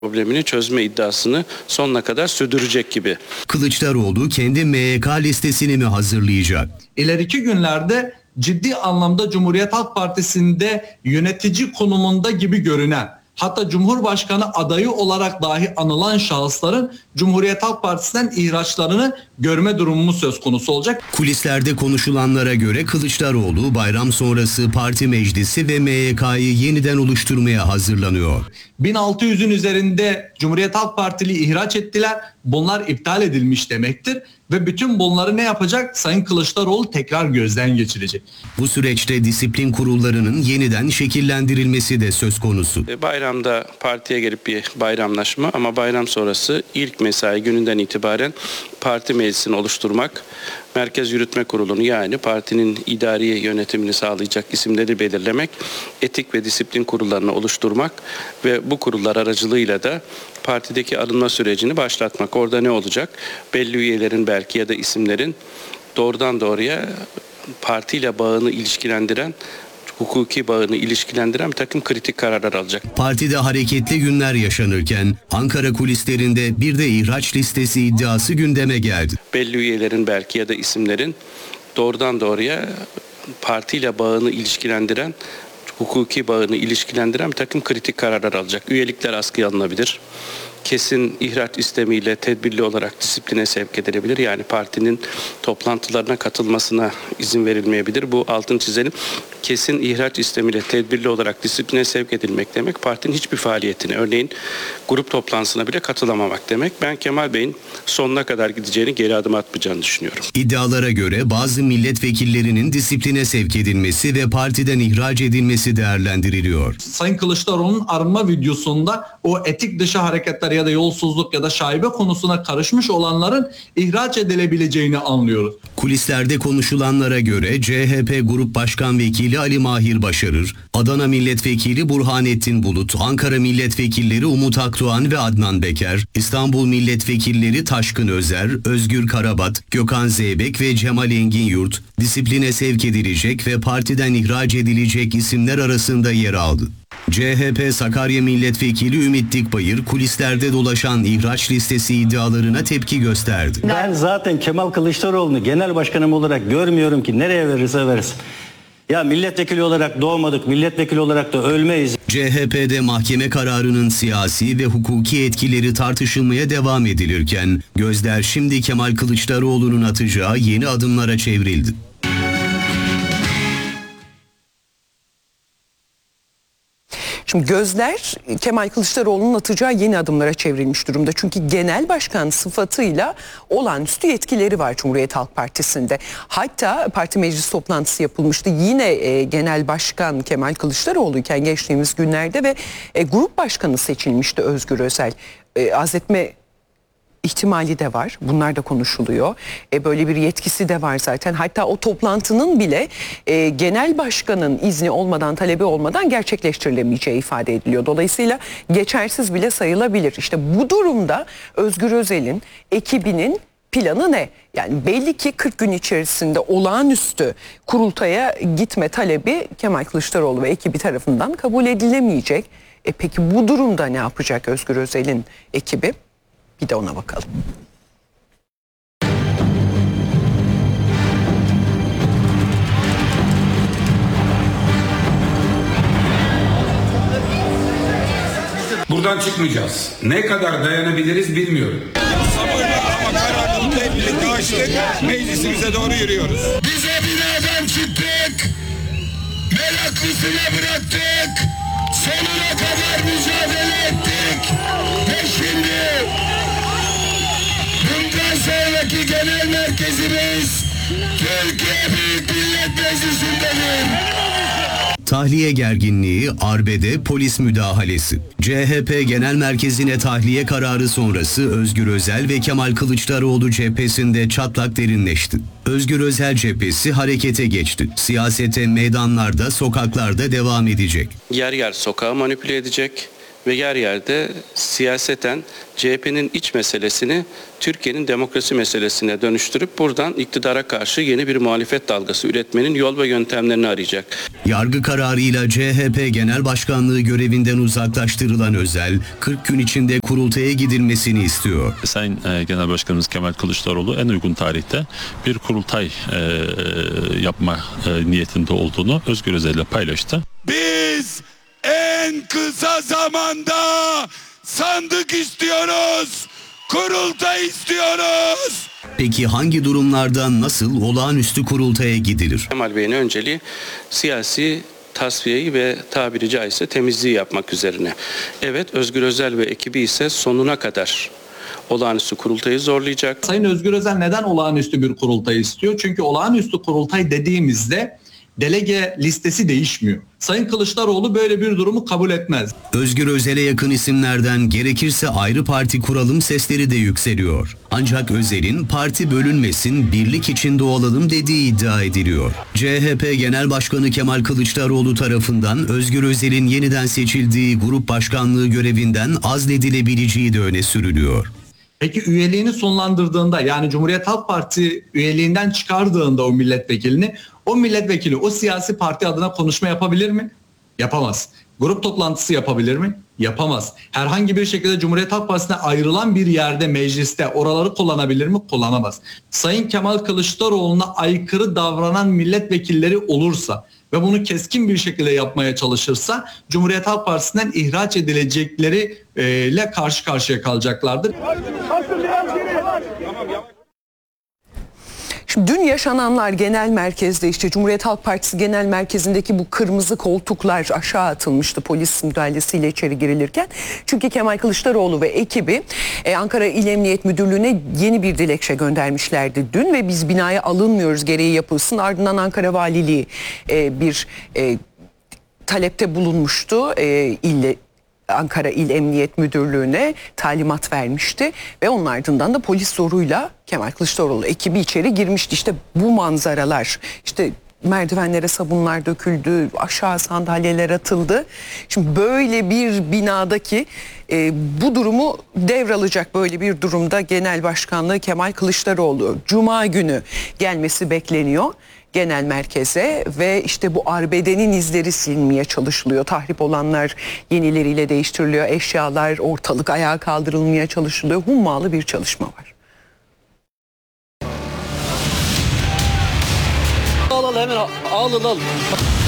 problemini çözme iddiasını sonuna kadar sürdürecek gibi. Kılıçdaroğlu kendi MYK listesini mi hazırlayacak? İleriki günlerde ciddi anlamda Cumhuriyet Halk Partisi'nde yönetici konumunda gibi görünen, hatta Cumhurbaşkanı adayı olarak dahi anılan şahısların Cumhuriyet Halk Partisi'nden ihraçlarını görme durumumuz söz konusu olacak. Kulislerde konuşulanlara göre Kılıçdaroğlu bayram sonrası parti meclisi ve MYK'yı yeniden oluşturmaya hazırlanıyor. 1600'ün üzerinde Cumhuriyet Halk Partili ihraç ettiler. Bunlar iptal edilmiş demektir ve bütün bunları ne yapacak? Sayın Kılıçdaroğlu tekrar gözden geçirecek. Bu süreçte disiplin kurullarının yeniden şekillendirilmesi de söz konusu. Bayramda partiye gelip bir bayramlaşma ama bayram sonrası ilk mesai gününden itibaren parti meclisini oluşturmak, Merkez Yürütme Kurulu'nu yani partinin idari yönetimini sağlayacak isimleri belirlemek, etik ve disiplin kurullarını oluşturmak ve bu kurullar aracılığıyla da partideki alınma sürecini başlatmak. Orada ne olacak? Belli üyelerin belki ya da isimlerin doğrudan doğruya partiyle bağını ilişkilendiren, hukuki bağını ilişkilendiren bir takım kritik kararlar alacak. Partide hareketli günler yaşanırken Ankara kulislerinde bir de ihraç listesi iddiası gündeme geldi. Belli üyelerin belki ya da isimlerin doğrudan doğruya partiyle bağını ilişkilendiren, hukuki bağını ilişkilendiren bir takım kritik kararlar alacak. Üyelikler askıya alınabilir. Kesin ihraç istemiyle tedbirli olarak disipline sevk edilebilir. Yani partinin toplantılarına katılmasına izin verilmeyebilir. Bu altını çizelim. Kesin ihraç istemiyle tedbirli olarak disipline sevk edilmek demek partinin hiçbir faaliyetine, örneğin grup toplantısına bile katılamamak demek. Ben Kemal Bey'in sonuna kadar gideceğini, geri adım atmayacağını düşünüyorum. İddialara göre bazı milletvekillerinin disipline sevk edilmesi ve partiden ihraç edilmesi değerlendiriliyor. Sayın Kılıçdaroğlu'nun arınma videosunda o etik dışı hareketler ya da yolsuzluk ya da şaibe konusuna karışmış olanların ihraç edilebileceğini anlıyoruz. Kulislerde konuşulanlara göre CHP Grup Başkan Vekili Ali Mahir Başarır, Adana Milletvekili Burhanettin Bulut, Ankara Milletvekilleri Umut Akdoğan ve Adnan Beker, İstanbul Milletvekilleri Taşkın Özer, Özgür Karabat, Gökhan Zeybek ve Cemal Enginyurt disipline sevk edilecek ve partiden ihraç edilecek isimler arasında yer aldı. CHP Sakarya Milletvekili Ümit Dikbayır kulislerde dolaşan ihraç listesi iddialarına tepki gösterdi. Ben zaten Kemal Kılıçdaroğlu'nu genel başkanım olarak görmüyorum ki nereye verirse versin. Ya milletvekili olarak doğmadık, milletvekili olarak da ölmeyiz. CHP'de mahkeme kararının siyasi ve hukuki etkileri tartışılmaya devam edilirken gözler şimdi Kemal Kılıçdaroğlu'nun atacağı yeni adımlara çevrildi. Şimdi gözler Kemal Kılıçdaroğlu'nun atacağı yeni adımlara çevrilmiş durumda. Çünkü genel başkan sıfatıyla olağanüstü yetkileri var Cumhuriyet Halk Partisi'nde. Hatta parti meclis toplantısı yapılmıştı. Yine genel başkan Kemal Kılıçdaroğlu'yken geçtiğimiz günlerde ve grup başkanı seçilmişti Özgür Özel. Azletme ihtimali de var. Bunlar da konuşuluyor. Böyle bir yetkisi de var zaten. Hatta o toplantının bile genel başkanın izni olmadan, talebi olmadan gerçekleştirilemeyeceği ifade ediliyor. Dolayısıyla geçersiz bile sayılabilir. İşte bu durumda Özgür Özel'in ekibinin planı ne? Yani belli ki 40 gün içerisinde olağanüstü kurultaya gitme talebi Kemal Kılıçdaroğlu ve ekibi tarafından kabul edilemeyecek. Peki bu durumda ne yapacak Özgür Özel'in ekibi? Bir de ona bakalım. Buradan çıkmayacağız. Ne kadar dayanabiliriz bilmiyorum. Sabırla ama kararlılıkla hep birlikte açtık. Meclisimize doğru yürüyoruz. Bize binadan çıktık. Meraklısına bıraktık. Sonuna kadar mücadele ettik. Ve şimdi bundan sonraki genel merkezimiz Türkiye Büyük Millet Meclisi'ndedir. Tahliye gerginliği, arbede, polis müdahalesi. CHP Genel Merkezi'ne tahliye kararı sonrası Özgür Özel ve Kemal Kılıçdaroğlu cephesinde çatlak derinleşti. Özgür Özel cephesi harekete geçti. Siyasete meydanlarda, sokaklarda devam edecek. Yer yer sokağı manipüle edecek. ve yer yerde siyaseten CHP'nin iç meselesini Türkiye'nin demokrasi meselesine dönüştürüp buradan iktidara karşı yeni bir muhalefet dalgası üretmenin yol ve yöntemlerini arayacak. Yargı kararıyla CHP Genel Başkanlığı görevinden uzaklaştırılan Özel, 40 gün içinde kurultaya gidilmesini istiyor. Sayın Genel Başkanımız Kemal Kılıçdaroğlu en uygun tarihte bir kurultay yapma niyetinde olduğunu Özgür Özel'le paylaştı. Biz en kısa zamanda sandık istiyoruz, kurultay istiyoruz. Peki hangi durumlarda nasıl olağanüstü kurultaya gidilir? Kemal Bey'in önceliği siyasi tasfiyeyi ve tabiri caizse temizliği yapmak üzerine. Evet, Özgür Özel ve ekibi ise sonuna kadar olağanüstü kurultayı zorlayacak. Sayın Özgür Özel neden olağanüstü bir kurultay istiyor? Çünkü olağanüstü kurultay dediğimizde delege listesi değişmiyor. Sayın Kılıçdaroğlu böyle bir durumu kabul etmez. Özgür Özel'e yakın isimlerden gerekirse ayrı parti kuralım sesleri de yükseliyor. Ancak Özel'in parti bölünmesin, birlik içinde olalım dediği iddia ediliyor. CHP Genel Başkanı Kemal Kılıçdaroğlu tarafından Özgür Özel'in yeniden seçildiği grup başkanlığı görevinden azledilebileceği de öne sürülüyor. Peki üyeliğini sonlandırdığında, yani Cumhuriyet Halk Parti üyeliğinden çıkardığında o milletvekili o siyasi parti adına konuşma yapabilir mi? Yapamaz. Grup toplantısı yapabilir mi? Yapamaz. Herhangi bir şekilde Cumhuriyet Halk Partisi'ne ayrılan bir yerde, mecliste oraları kullanabilir mi? Kullanamaz. Sayın Kemal Kılıçdaroğlu'na aykırı davranan milletvekilleri olursa ve bunu keskin bir şekilde yapmaya çalışırsa Cumhuriyet Halk Partisi'nden ihraç edilecekleriyle karşı karşıya kalacaklardır. Şimdi dün yaşananlar genel merkezde, işte Cumhuriyet Halk Partisi genel merkezindeki bu kırmızı koltuklar aşağı atılmıştı polis müdahalesiyle içeri girilirken. Çünkü Kemal Kılıçdaroğlu ve ekibi Ankara İl Emniyet Müdürlüğü'ne yeni bir dilekçe göndermişlerdi dün ve biz binaya alınmıyoruz, gereği yapılsın. Ardından Ankara Valiliği bir talepte bulunmuştu Ankara İl Emniyet Müdürlüğü'ne talimat vermişti ve onun ardından da polis zoruyla Kemal Kılıçdaroğlu ekibi içeri girmişti. İşte bu manzaralar, işte merdivenlere sabunlar döküldü, aşağı sandalyeler atıldı. Şimdi böyle bir binadaki bu durumu devralacak, böyle bir durumda Genel Başkanlığı Kemal Kılıçdaroğlu Cuma günü gelmesi bekleniyor genel merkeze ve işte bu arbedenin izleri silinmeye çalışılıyor. Tahrip olanlar yenileriyle değiştiriliyor. Eşyalar, ortalık ayağa kaldırılmaya çalışılıyor. Hummalı bir çalışma var. Al hemen al.